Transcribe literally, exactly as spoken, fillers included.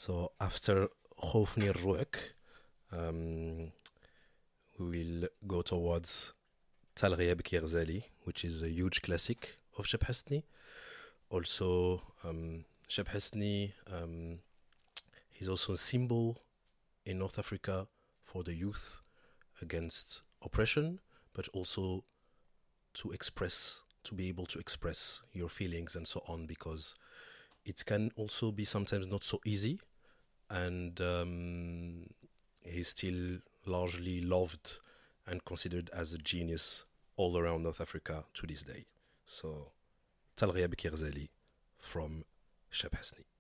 So after خوفني الرعك, um, we will go towards تال غيابك يا غزالي, which is a huge classic of شاب حسني. Also, um, شاب حسني, um, he's also a symbol in North Africa for the youth against oppression, but also to express, to be able to express your feelings and so on, because it can also be sometimes not so easy, and um, he's still largely loved and considered as a genius all around North Africa to this day. So, تال غيابك يا غزالي from شاب حسني.